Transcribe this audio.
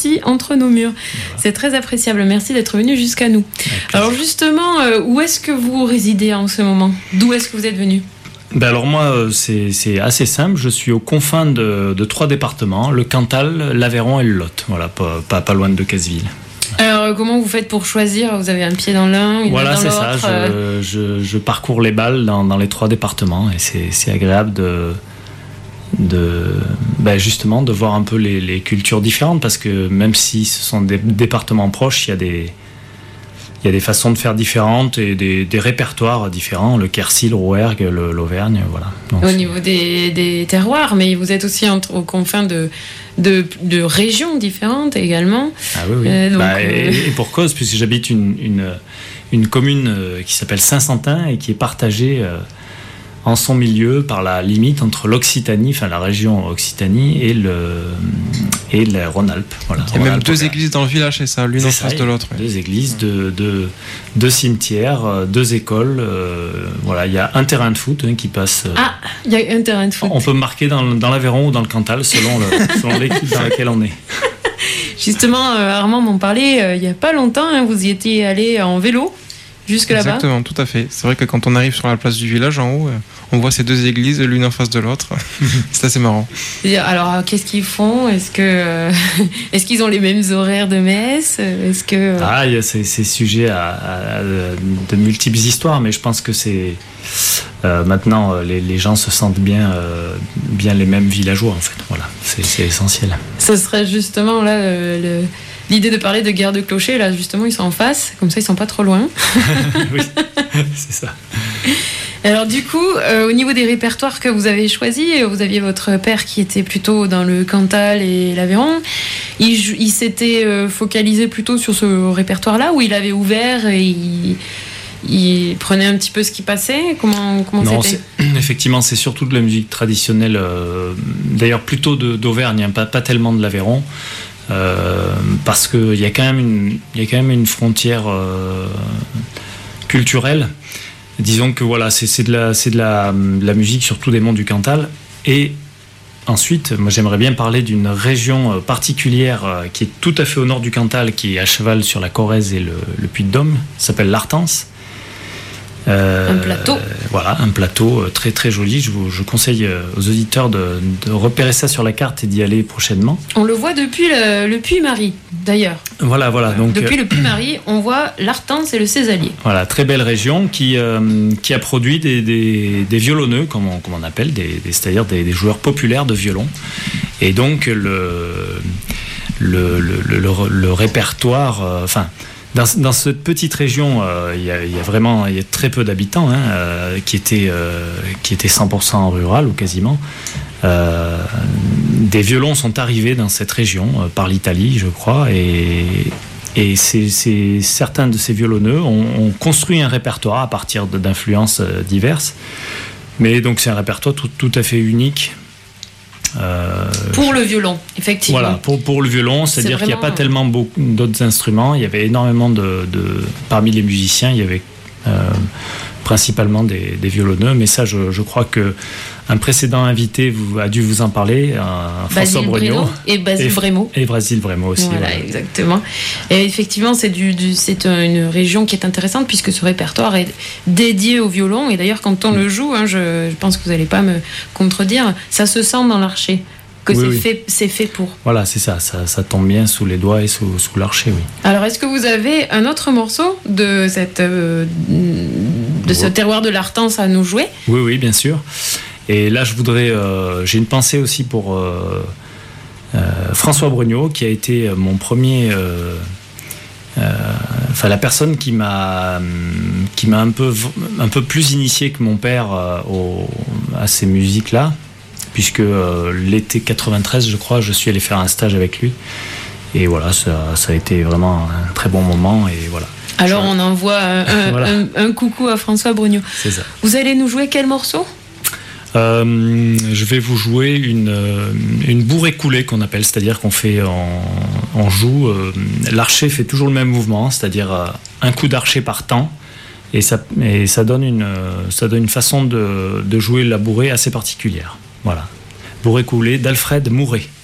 ici entre nos murs. Voilà. C'est très appréciable. Merci d'être venu jusqu'à nous. Alors justement, où est-ce que vous résidez en ce moment ? D'où est-ce que vous êtes venu ? Ben alors moi, c'est assez simple. Je suis aux confins de 3 départements, le Cantal, l'Aveyron et le Lot. Voilà, pas loin de Decazeville. Alors, comment vous faites pour choisir ? Vous avez un pied dans l'un, une main dans l'autre ? Voilà, c'est ça. Je parcours les balles dans les 3 départements et c'est agréable justement de voir un peu les cultures différentes, parce que même si ce sont des départements proches, il y a des façons de faire différentes et des répertoires différents, le Quercy, le Rouergue, l'Auvergne, voilà. Donc, au niveau des terroirs, mais vous êtes aussi aux confins de régions différentes également. Ah oui. Et pour cause, puisque j'habite une commune qui s'appelle Saint-Santin et qui est partagée en son milieu par la limite entre l'Occitanie, enfin la région Occitanie et la Rhône-Alpes. Voilà, il y a même 2 églises dans le village, c'est ça, l'une en face de l'autre. 2 églises, 2 cimetières, 2 écoles. Voilà, il y a un terrain de foot qui passe. Ah, il y a un terrain de foot. On peut marquer dans l'Aveyron ou dans le Cantal selon l'équipe dans laquelle on est. Justement, Armand m'en parlait il n'y a pas longtemps. Vous y étiez allé en vélo jusque là-bas. Exactement, tout à fait. C'est vrai que quand on arrive sur la place du village en haut, on voit ces 2 églises l'une en face de l'autre. C'est assez marrant. Alors, qu'est-ce qu'ils font ? Est-ce qu'ils ont les mêmes horaires de messe ? Il y a ces sujets de multiples histoires, mais je pense que c'est maintenant les gens se sentent bien les mêmes villageois en fait. Voilà, c'est essentiel. Ce serait justement là l'idée de parler de guerre de clochers. Là, justement, ils sont en face, comme ça, ils sont pas trop loin. Oui, c'est ça. Alors du coup, au niveau des répertoires que vous avez choisis, vous aviez votre père qui était plutôt dans le Cantal et l'Aveyron. Il s'était focalisé plutôt sur ce répertoire-là, où il avait ouvert et il prenait un petit peu ce qui passait. Comment c'était ? Effectivement, c'est surtout de la musique traditionnelle, d'ailleurs plutôt d'Auvergne, pas tellement de l'Aveyron. Parce qu'il y a quand même une frontière culturelle. Disons que voilà, c'est de la musique surtout des monts du Cantal. Et ensuite, moi j'aimerais bien parler d'une région particulière qui est tout à fait au nord du Cantal, qui est à cheval sur la Corrèze et le Puy-de-Dôme, s'appelle l'Artense. Un plateau. Voilà, un plateau très très joli. Je conseille aux auditeurs de repérer ça sur la carte et d'y aller prochainement. On le voit depuis le Puy-Marie, d'ailleurs. Voilà. Donc, depuis le Puy-Marie, on voit l'Artense et le Césalier. Voilà, très belle région qui a produit des violonneux, comme on appelle, c'est-à-dire des joueurs populaires de violon. Et donc le répertoire, dans cette petite région, il y a très peu d'habitants, qui étaient 100% rural ou quasiment. Des violons sont arrivés dans cette région par l'Italie, je crois, et certains de ces violonneux ont construit un répertoire à partir d'influences diverses. Mais donc c'est un répertoire tout à fait unique. Pour le violon, effectivement. Voilà, pour le violon, c'est-à-dire qu'il n'y a pas tellement beaucoup d'autres instruments. Il y avait énormément parmi les musiciens, il y avait principalement des violonneux, mais ça, je crois que un précédent invité a dû vous en parler, François Brognaud et Basile Brémaud. Et Basile Brémaud aussi. Voilà, exactement. Et effectivement, c'est une région qui est intéressante puisque ce répertoire est dédié au violon. Et d'ailleurs, quand on le joue, je pense que vous n'allez pas me contredire, ça se sent dans l'archet. C'est fait pour. Voilà, c'est ça tombe bien sous les doigts et sous l'archet, oui. Alors, est-ce que vous avez un autre morceau de ce terroir de l'Artense à nous jouer ? Oui, bien sûr. Et là, j'ai une pensée aussi pour François Brognaud, qui a été mon premier, la personne qui m'a un peu plus initié que mon père à ces musiques-là. Puisque l'été 93, je crois, je suis allé faire un stage avec lui. Et voilà, ça a été vraiment un très bon moment. Et voilà. Alors, on envoie un coucou à François Brognaud. C'est ça. Vous allez nous jouer quel morceau ? Je vais vous jouer une bourrée coulée qu'on appelle, c'est-à-dire on joue, l'archet fait toujours le même mouvement, c'est-à-dire un coup d'archet par temps. Et ça donne une façon de jouer la bourrée assez particulière. Voilà. Bourrée coulée d'Alfred Mouret.